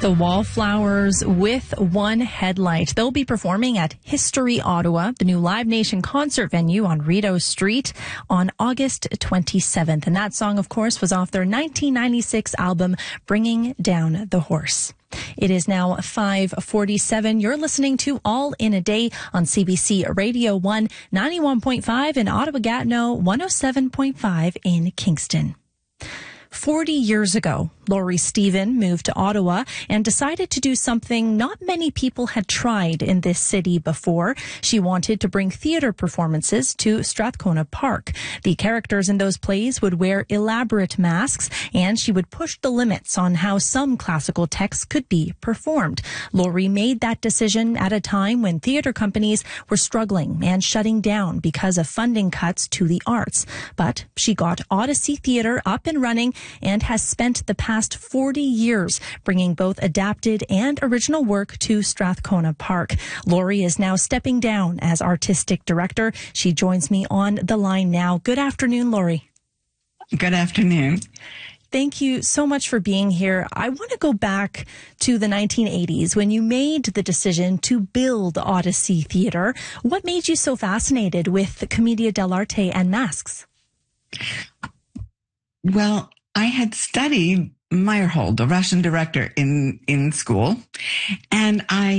The Wallflowers with one headlight. They'll be performing at History Ottawa, the new Live Nation concert venue on Rideau Street, on August 27th. And that song, of course, was off their 1996 album, Bringing Down the Horse. It is now 5:47. You're listening to All in a Day on CBC Radio 1, 91.5 in Ottawa-Gatineau, 107.5 in Kingston. 40 years ago, Laurie Stephen moved to Ottawa and decided to do something not many people had tried in this city before. She wanted to bring theatre performances to Strathcona Park. The characters in those plays would wear elaborate masks, and she would push the limits on how some classical texts could be performed. Laurie made that decision at a time when theatre companies were struggling and shutting down because of funding cuts to the arts. But she got Odyssey Theatre up and running and has spent the past 40 years bringing both adapted and original work to Strathcona Park. Laurie is now stepping down as artistic director. She joins me on the line now. Good afternoon, Laurie. Good afternoon. Thank you so much for being here. I want to go back to the 1980s when you made the decision to build Odyssey Theatre. What made you so fascinated with Commedia dell'arte and masks? Well, I had studied Meyerhold, the Russian director, in school, and I